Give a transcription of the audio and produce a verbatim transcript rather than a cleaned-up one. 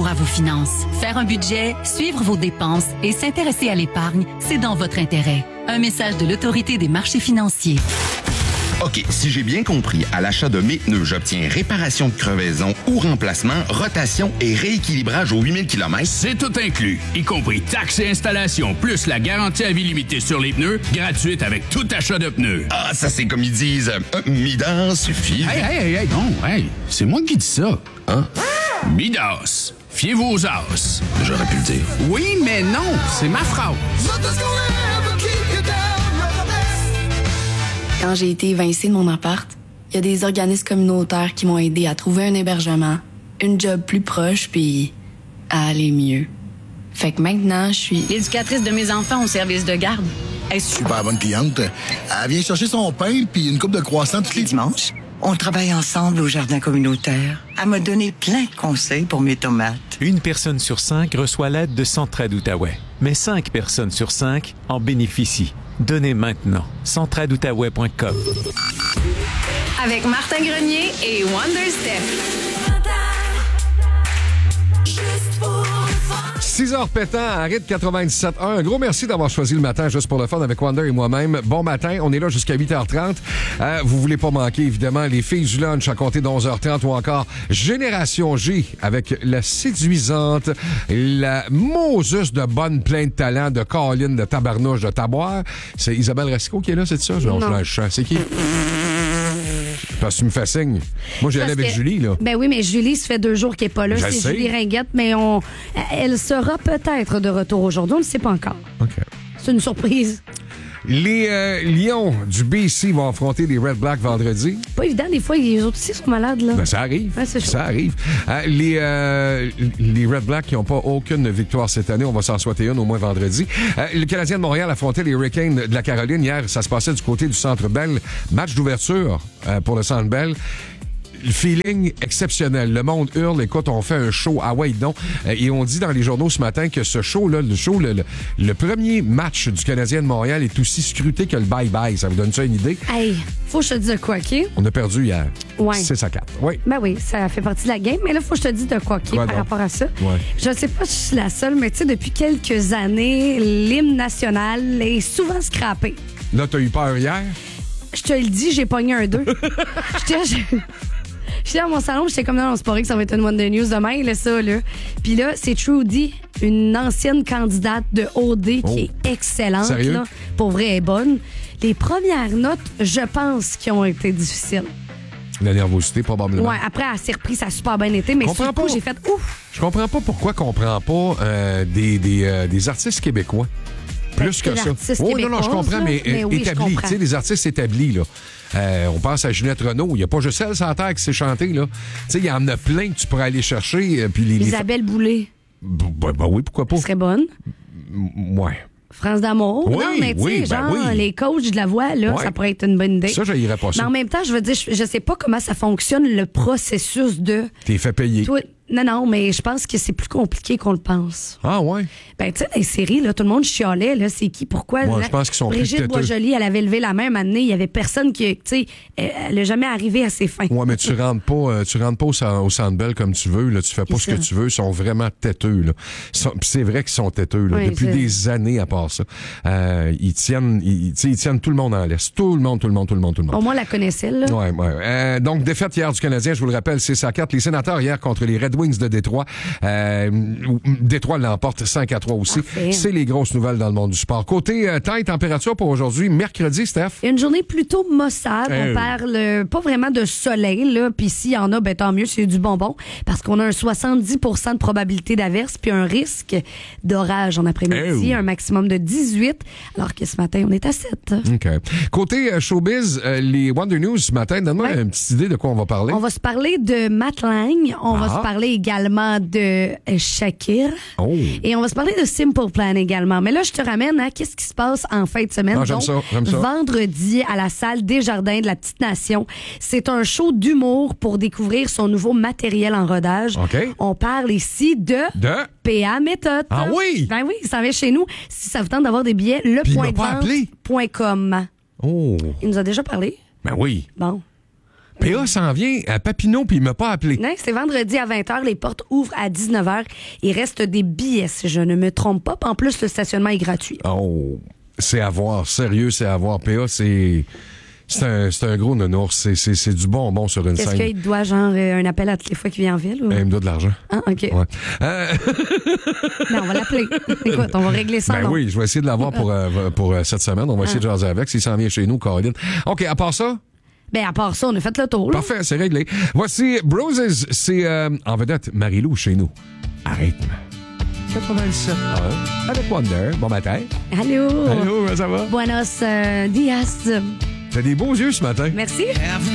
à vos finances. Faire un budget, suivre vos dépenses et s'intéresser à l'épargne, c'est dans votre intérêt. Un message de l'Autorité des marchés financiers. OK, si j'ai bien compris, à l'achat de mes pneus, j'obtiens réparation de crevaison ou remplacement, rotation et rééquilibrage aux huit mille kilomètres. C'est tout inclus, y compris taxes et installation, plus la garantie à vie limitée sur les pneus, gratuite avec tout achat de pneus. Ah, ça c'est comme ils disent, euh, Midas suffit. Hey, hey, hey, hey, non, hey, c'est moi qui dis ça. Hein? Midas, fiez-vous aux as. J'aurais pu le dire. Oui, mais non, c'est ma phrase. Quand j'ai été évincée de mon appart, il y a des organismes communautaires qui m'ont aidé à trouver un hébergement, une job plus proche, puis à aller mieux. Fait que maintenant, je suis l'éducatrice de mes enfants au service de garde. Super bonne cliente. Elle vient chercher son pain puis une coupe de croissants tous les dimanches. On travaille ensemble au jardin communautaire. Elle m'a donné plein de conseils pour mes tomates. Une personne sur cinq reçoit l'aide de Centraide Outaouais. Mais cinq personnes sur cinq en bénéficient. Donnez maintenant. centraide outaouais point com. Avec Martin Grenier et Wonder Steph. six heures pétant à rythme quatre-vingt-dix-sept un. Un gros merci d'avoir choisi le matin juste pour le fun avec Wonder et moi-même. Bon matin, on est là jusqu'à huit heures trente. Euh, vous voulez pas manquer, évidemment, les filles du lunch à compter d'onze heures trente ou encore Génération J avec la séduisante, la Moses de bonne, plein de talent, de Caroline, de tabarnouche, de taboire. C'est Isabelle Rasco qui est là, c'est ça? Non, je lâche. C'est qui? Parce que tu me fais signe. Moi, j'ai allé avec que, Julie, là. Ben oui, mais Julie, ça fait deux jours qu'elle n'est pas là. Je C'est sais. Julie Ringuette, mais on, elle sera peut-être de retour aujourd'hui. On ne le sait pas encore. OK. C'est une surprise. Les euh, Lions du B C vont affronter les Red Blacks vendredi. Pas évident, des fois, les autres aussi sont malades, là. Ben, ça arrive. Ouais, c'est chaud. Ça arrive. Euh, les, euh, les Red Blacks qui n'ont pas aucune victoire cette année, on va s'en souhaiter une au moins vendredi. Euh, le Canadien de Montréal affrontait les Hurricanes de la Caroline. Hier, ça se passait du côté du Centre Bell. Match d'ouverture euh, pour le Centre Bell. Le feeling exceptionnel. Le monde hurle. Écoute, on fait un show. Ah ouais, non. Et on dit dans les journaux ce matin que ce show-là, le show, le, le, le premier match du Canadien de Montréal est aussi scruté que le bye-bye. Ça vous donne ça une idée? Hey, faut que je te dise de quoi, OK? On a perdu hier. Ouais. six à quatre. Oui. Ben oui, ça fait partie de la game. Mais là, faut que je te dise de quoi, OK, Quoi par donc? rapport à ça. Ouais. Je sais pas si je suis la seule, mais tu sais, depuis quelques années, l'hymne national est souvent scrappé. Là, t'as eu peur hier? Je te le dis, j'ai pogné un deux. J'étais... je- J'étais dans mon salon, j'étais comme non, non, c'est pas vrai que ça va être une Wonder News demain, là, ça, là. Puis là, c'est Trudy, une ancienne candidate de O D qui Oh. est excellente, Sérieux? là. Pour vrai, elle est bonne. Les premières notes, je pense, qui ont été difficiles. La nervosité, probablement. Ouais, après, elle s'est reprise, ça a super bien été, mais Comprends sur le coup, pas. j'ai fait ouf. Je comprends pas pourquoi qu'on prend pas euh, des, des, euh, des artistes québécois. Plus Ben, que des ça. artistes Oh, non, non, je québécoises, comprends, là. mais, Mais euh, oui, je établis. comprends. Tu sais, des artistes établis, là. Euh, on pense à Ginette Renault. Il n'y a pas juste elle sur la terre qui s'est chantée, là. Tu sais, il y en a plein que tu pourrais aller chercher. euh, Puis les, les... Isabelle Boulay, Ben, ben oui, pourquoi pas? elle serait bonne. M- Ouais. France d'amour. Oui, non, mais tu sais, oui, ben genre, oui. les coachs de la voix, là, Ouais. ça pourrait être une bonne idée. Ça, je n'irais pas Mais ça. en même temps, je veux dire, je, je sais pas comment ça fonctionne, le processus de... T'es fait payer. Toi- non, non, mais je pense que c'est plus compliqué qu'on le pense. Ah, ouais? Ben, tu sais, dans les séries, là, tout le monde chialait, là, c'est qui, pourquoi? Ouais, là, je pense qu'ils sont plus Brigitte têteux. Boisjoli, elle avait levé la main un moment donné, il y avait personne qui, tu sais, elle elle n'a jamais arrivé à ses fins. Ouais, mais tu rentres pas, euh, tu rentres pas au, cen- au Centre Bell comme tu veux, là. Tu fais pas C'est ce que ça. tu veux. Ils sont vraiment têteux, là. Ils sont- pis c'est vrai qu'ils sont têteux, là. Oui, Depuis c'est- des années à part ça. Euh, ils tiennent, ils, tu sais, ils tiennent tout le monde en laisse. Tout le monde, tout le monde, tout le monde, tout le monde. Au moins, on la connaissait, là. Ouais, ouais. Euh, donc, défaite hier du Canadien, je vous le rappelle, c'est six à quatre. Les Sénateurs hier contre les Red Wings de Détroit. Euh, Détroit l'emporte cinq à trois aussi. Parfait. C'est les grosses nouvelles dans le monde du sport. Côté euh, temps et température pour aujourd'hui, mercredi, Steph. Une journée plutôt maussade. Eh On oui. parle euh, pas vraiment de soleil, là. Puis s'il y en a, ben tant mieux, c'est du bonbon. Parce qu'on a un soixante-dix pour cent de probabilité d'averse, puis un risque d'orage en après-midi, Eh oui. un maximum de dix-huit, alors que ce matin, on est à sept. OK. Côté euh, showbiz, euh, les Wonder News ce matin, donne-moi Ouais. une petite idée de quoi on va parler. On va se parler de Matt Lang. On va Ah. se parler également de euh, Shakira. Oh. Et on va se parler de Simple Plan également. Mais là, je te ramène à qu'est-ce qui se passe en fin de semaine. Ah, j'aime Donc, ça, j'aime ça. vendredi à la salle Desjardins de la Petite Nation. C'est un show d'humour pour découvrir son nouveau matériel en rodage. OK. On parle ici de... De? P A Méthode. Ah oui? Ben oui, ça vient chez nous. Si ça vous tente d'avoir des billets, le Puis il point m'a de pas vente appelé. point com. Oh. Il nous a déjà parlé. Ben oui. Bon. P A s'en vient à Papineau, puis il m'a pas appelé. Non, c'est vendredi à vingt heures. Les portes ouvrent à dix-neuf heures. Il reste des billets, si je ne me trompe pas. En plus, le stationnement est gratuit. Oh, c'est à voir. Sérieux, c'est à voir. P A, c'est... C'est un, c'est un gros nounours. C'est, c'est, c'est du bonbon sur une Qu'est-ce scène. Est-ce qu'il doit, genre, euh, un appel à toutes les fois qu'il vient en ville? Ou... Il me doit de l'argent. Ah, OK. Ouais. Euh... non, on va l'appeler. Écoute, on va régler ça. Ben non? oui, je vais essayer de l'avoir pour, euh, pour euh, cette semaine. On va essayer de jaser avec. S'il s'en vient chez nous, Caroline. OK, à part ça... Ben, à part ça, on a fait le tour. Là. Parfait, c'est réglé. Voici Broses. C'est euh, en vedette Marie-Lou chez nous. À rythme. quatre-vingt-sept heures avec Wonder. Bon matin. Allô. Allô, ça va? Buenos euh, dias. T'as des beaux yeux ce matin. Merci.